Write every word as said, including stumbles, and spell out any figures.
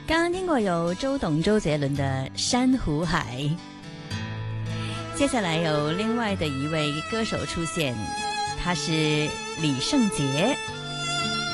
刚刚听过有周董周杰伦的《珊瑚海》，接下来有另外的一位歌手出现，他是李圣杰。